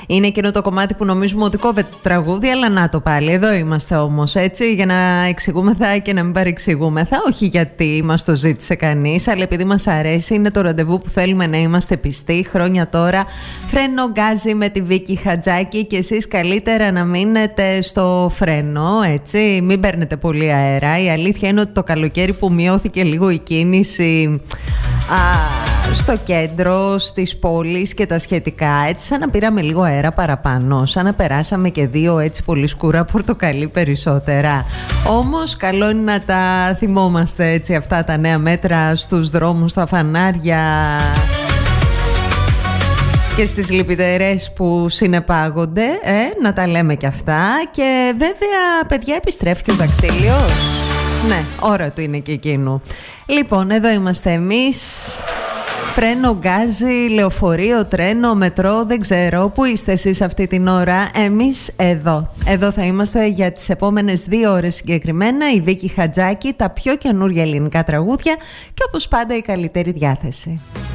Είναι εκείνο το κομμάτι που νομίζουμε ότι κόβεται το τραγούδι, αλλά να το πάλι. Εδώ είμαστε όμως, έτσι, για να εξηγούμεθα και να μην παρεξηγούμεθα. Όχι γιατί μας το ζήτησε κανείς, αλλά επειδή μας αρέσει. Είναι το ραντεβού που θέλουμε να είμαστε πιστοί. Χρόνια τώρα. Φρένο γκάζι με τη Βίκη Χατζάκη. Και εσείς καλύτερα να μείνετε στο φρένο, έτσι. Μην παίρνετε πολύ αέρα. Η αλήθεια είναι ότι το καλοκαίρι που μειώθηκε λίγο η κίνηση στο κέντρο, στις πόλεις και τα σχετικά, έτσι σαν να πήραμε λίγο αέρα παραπάνω, σαν να περάσαμε και 2 έτσι πολύ σκούρα πορτοκαλί περισσότερα. Όμως καλό είναι να τα θυμόμαστε, έτσι, αυτά τα νέα μέτρα στους δρόμους, στα φανάρια και στις λιπητερές που συνεπάγονται, να τα λέμε και αυτά. Και βέβαια, παιδιά, επιστρέφει και ο δακτύλιος. Ναι, ώρα του είναι και εκείνου. Λοιπόν, εδώ είμαστε εμείς. Φρένο, γκάζι, λεωφορείο, τρένο, μετρό, δεν ξέρω. Πού είστε εσείς αυτή την ώρα? Εμείς εδώ. Εδώ θα είμαστε για τις επόμενες 2 ώρες συγκεκριμένα. Η Βίκη Χατζάκη, τα πιο καινούργια ελληνικά τραγούδια και όπως πάντα η καλύτερη διάθεση.